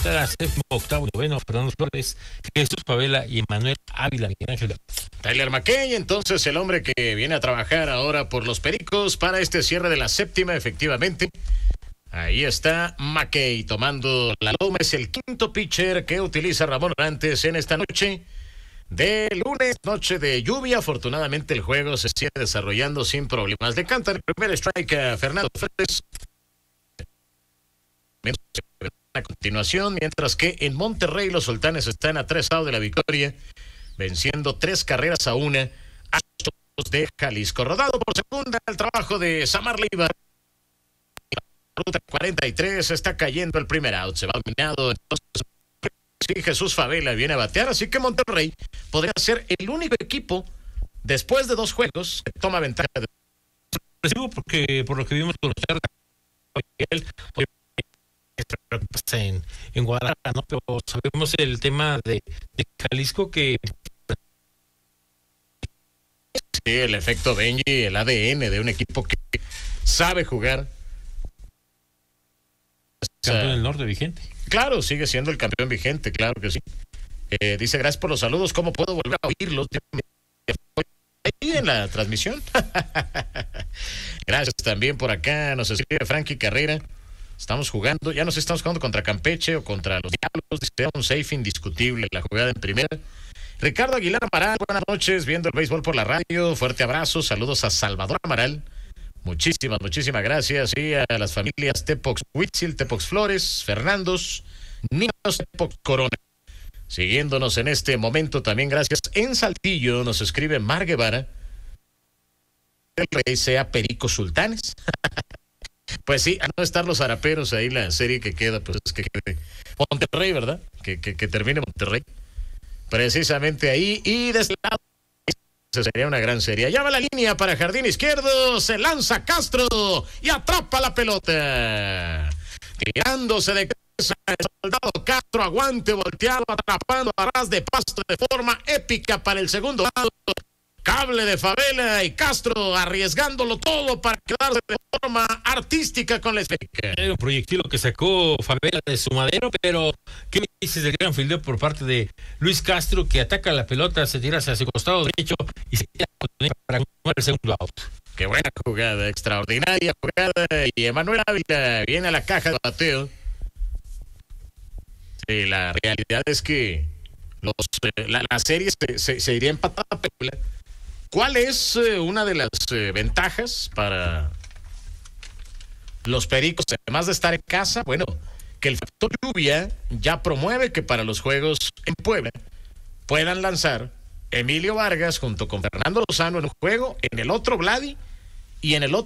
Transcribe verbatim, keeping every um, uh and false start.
Guadalajara, séptimo, octavo, noveno, Fernando Flores, Jesús Favela y Manuel Ávila, Miguel Ángel. Tyler McKay, entonces el hombre que viene a trabajar ahora por los Pericos para este cierre de la séptima, efectivamente. Ahí está McKay tomando la loma, es el quinto pitcher que utiliza Ramón Orantes en esta noche de lunes, noche de lluvia. Afortunadamente el juego se sigue desarrollando sin problemas. Le canta el primer strike a Fernando Flores. A continuación, mientras que en Monterrey los Sultanes están a tres outs de la victoria, venciendo tres carreras a una a los de Jalisco. Rodado por segunda el trabajo de Samar Leiva. Ruta cuarenta y tres, está cayendo el primer out, se va dominado, entonces sí, Jesús Favela viene a batear, así que Monterrey podría ser el único equipo después de dos juegos que toma ventaja de... Porque por lo que vimos con él en, en Guadalajara, ¿no? Pero sabemos el tema de, de Jalisco que... Sí, el efecto Benji, el A D N de un equipo que sabe jugar. Campeón del norte vigente. Claro, sigue siendo el campeón vigente, claro que sí. Eh, dice, gracias por los saludos, ¿cómo puedo volver a oírlos? Ahí en la transmisión. Gracias también por acá, nos escribe Frankie Carrera. Estamos jugando, ya no sé si estamos jugando contra Campeche o contra los Diablos. Dice, un safe indiscutible la jugada en primera. Ricardo Aguilar Amaral, buenas noches, viendo el béisbol por la radio. Fuerte abrazo, saludos a Salvador Amaral. Muchísimas, muchísimas gracias. Y a las familias Tepox Huitzil, Tepox Flores, Fernandos, Niños Tepox Corona. Siguiéndonos en este momento también, gracias. En Saltillo nos escribe Mar Guevara. El rey sea Perico Sultanes. Pues sí, a no estar los araperos ahí, la serie que queda, pues es que quede Monterrey, ¿verdad? Que, que, que termine Monterrey. Precisamente ahí. Y de este lado, sería una gran serie. Llama la línea para jardín izquierdo. Se lanza Castro y atrapa la pelota. Tirándose de cabeza el soldado Castro. Aguante volteado, atrapando a ras de pasto de forma épica para el segundo lado. Cable de Favela y Castro arriesgándolo todo para quedarse de forma artística con la esférica. Era un proyectil que sacó Favela de su madero, pero ¿qué me dices del gran fildeo por parte de Luis Castro, que ataca la pelota, se tira hacia su costado derecho y se tira para el segundo out? Qué buena jugada, extraordinaria jugada. Y Emanuel Ávila viene a la caja de bateo. Sí, la realidad es que los, la, la serie se, se, se iría empatada a pelota. ¿Cuál es eh, una de las eh, ventajas para los Pericos, además de estar en casa? Bueno, que el factor lluvia ya promueve que para los juegos en Puebla puedan lanzar Emilio Vargas junto con Fernando Lozano en un juego, en el otro Vladi y en el otro